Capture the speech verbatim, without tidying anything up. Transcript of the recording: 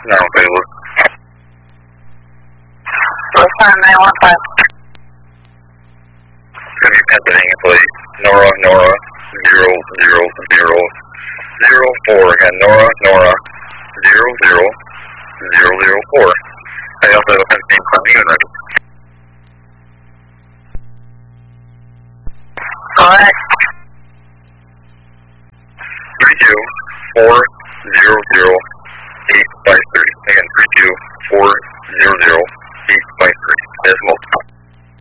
Now available. What's on nine one five? Can you Pennsylvania, please? Nora, Nora, zero, zero, zero, zero, four. Again, Nora, Nora, zero, zero, zero, zero, four. I also have a Pennsylvania Clemson ready. Go ahead. Three two four zero zero eight five three. Again, three two four zero zero eight five three. Decimal.